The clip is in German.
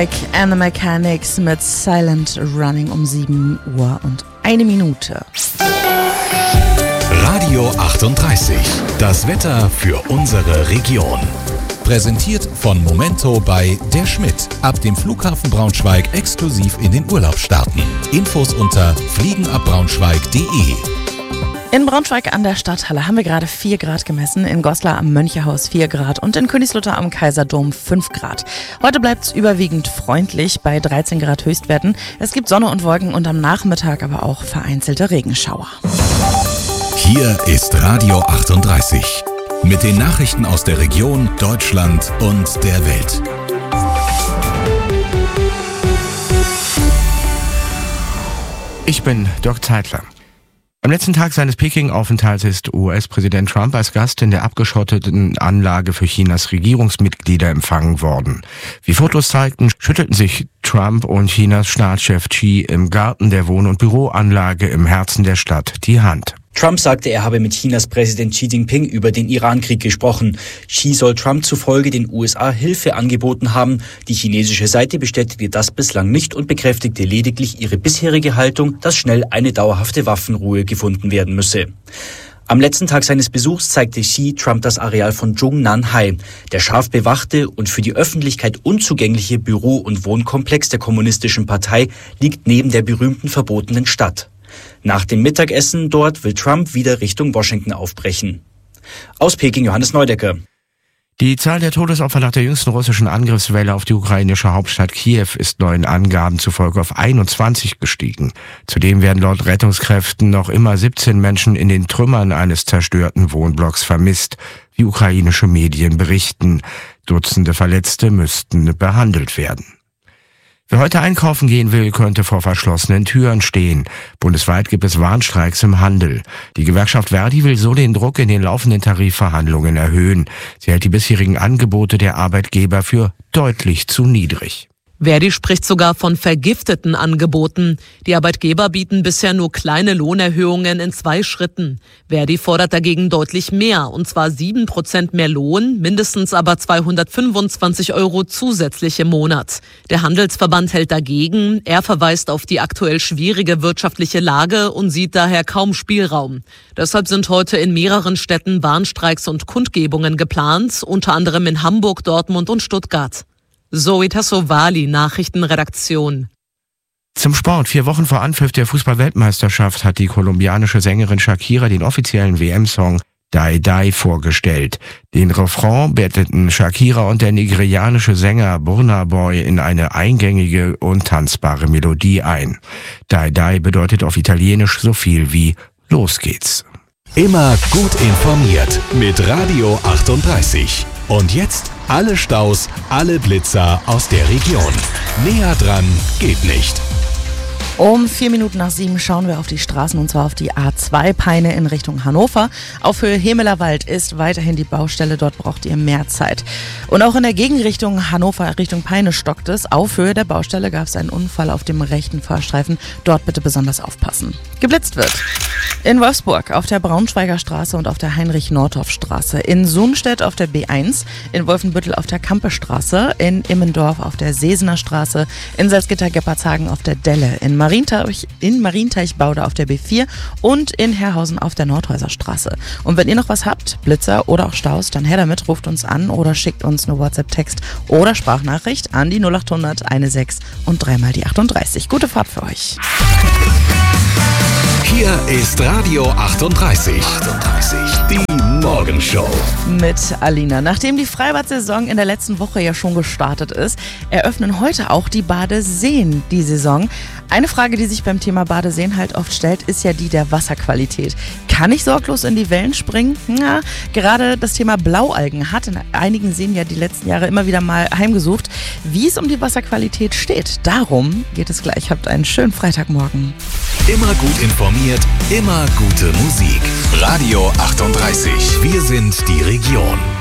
And the Mechanics mit Silent Running um 7 Uhr und 1 Minute. Radio 38. Das Wetter für unsere Region. Präsentiert von Momento bei Der Schmidt. Ab dem Flughafen Braunschweig exklusiv in den Urlaub starten. Infos unter fliegenabbraunschweig.de. In Braunschweig an der Stadthalle haben wir gerade 4 Grad gemessen, in Goslar am Mönchehaus 4 Grad und in Königslutter am Kaiserdom 5 Grad. Heute bleibt es überwiegend freundlich bei 13 Grad Höchstwerten. Es gibt Sonne und Wolken und am Nachmittag aber auch vereinzelte Regenschauer. Hier ist Radio 38 mit den Nachrichten aus der Region, Deutschland und der Welt. Ich bin Dirk Zeitler. Am letzten Tag seines Peking-Aufenthalts ist US-Präsident Trump als Gast in der abgeschotteten Anlage für Chinas Regierungsmitglieder empfangen worden. Wie Fotos zeigten, schüttelten sich Trump und Chinas Staatschef Xi im Garten der Wohn- und Büroanlage im Herzen der Stadt die Hand. Trump sagte, er habe mit Chinas Präsident Xi Jinping über den Irankrieg gesprochen. Xi soll Trump zufolge den USA Hilfe angeboten haben. Die chinesische Seite bestätigte das bislang nicht und bekräftigte lediglich ihre bisherige Haltung, dass schnell eine dauerhafte Waffenruhe gefunden werden müsse. Am letzten Tag seines Besuchs zeigte Xi Trump das Areal von Zhongnanhai. Der scharf bewachte und für die Öffentlichkeit unzugängliche Büro- und Wohnkomplex der Kommunistischen Partei liegt neben der berühmten verbotenen Stadt. Nach dem Mittagessen dort will Trump wieder Richtung Washington aufbrechen. Aus Peking Johannes Neudecker. Die Zahl der Todesopfer nach der jüngsten russischen Angriffswelle auf die ukrainische Hauptstadt Kiew ist neuen Angaben zufolge auf 21 gestiegen. Zudem werden laut Rettungskräften noch immer 17 Menschen in den Trümmern eines zerstörten Wohnblocks vermisst, wie ukrainische Medien berichten. Dutzende Verletzte müssten behandelt werden. Wer heute einkaufen gehen will, könnte vor verschlossenen Türen stehen. Bundesweit gibt es Warnstreiks im Handel. Die Gewerkschaft Verdi will so den Druck in den laufenden Tarifverhandlungen erhöhen. Sie hält die bisherigen Angebote der Arbeitgeber für deutlich zu niedrig. Verdi spricht sogar von vergifteten Angeboten. Die Arbeitgeber bieten bisher nur kleine Lohnerhöhungen in 2 Schritten. Verdi fordert dagegen deutlich mehr, und zwar 7% mehr Lohn, mindestens aber 225 € zusätzlich im Monat. Der Handelsverband hält dagegen. Er verweist auf die aktuell schwierige wirtschaftliche Lage und sieht daher kaum Spielraum. Deshalb sind heute in mehreren Städten Warnstreiks und Kundgebungen geplant, unter anderem in Hamburg, Dortmund und Stuttgart. Zoe Tassovali, Nachrichtenredaktion. Zum Sport. 4 Wochen vor Anpfiff der Fußball-Weltmeisterschaft hat die kolumbianische Sängerin Shakira den offiziellen WM-Song Die Die vorgestellt. Den Refrain betteten Shakira und der nigerianische Sänger Burna Boy in eine eingängige und tanzbare Melodie ein. Die Die bedeutet auf Italienisch so viel wie Los geht's. Immer gut informiert mit Radio 38. Und jetzt alle Staus, alle Blitzer aus der Region. Näher dran geht nicht. Um 4 Minuten nach 7 schauen wir auf die Straßen, und zwar auf die A2 Peine in Richtung Hannover. Auf Höhe Hemelerwald ist weiterhin die Baustelle, dort braucht ihr mehr Zeit. Und auch in der Gegenrichtung Hannover Richtung Peine stockt es. Auf Höhe der Baustelle gab es einen Unfall auf dem rechten Fahrstreifen. Dort bitte besonders aufpassen. Geblitzt wird in Wolfsburg auf der Braunschweiger Straße und auf der Heinrich-Nordhoff-Straße, in Sunstedt auf der B1, in Wolfenbüttel auf der Kampestraße, in Immendorf auf der Sesener Straße, in Salzgitter-Geppartshagen auf der Delle, in Marienteichbaude auf der B4 und in Herrhausen auf der Nordhäuser Straße. Und wenn ihr noch was habt, Blitzer oder auch Staus, dann her damit, ruft uns an oder schickt uns eine WhatsApp-Text oder Sprachnachricht an die 0800 16 und 3 mal die 38. Gute Fahrt für euch. Hier ist Radio 38. Die Morgenshow. Mit Alina. Nachdem die Freibad-Saison in der letzten Woche ja schon gestartet ist, eröffnen heute auch die Badeseen die Saison. Eine Frage, die sich beim Thema Badeseen halt oft stellt, ist ja die der Wasserqualität. Kann ich sorglos in die Wellen springen? Ja, gerade das Thema Blaualgen hat in einigen Seen ja die letzten Jahre immer wieder mal heimgesucht. Wie es um die Wasserqualität steht, darum geht es gleich. Habt einen schönen Freitagmorgen. Immer gut informiert, immer gute Musik. Radio 38. Wir sind die Region.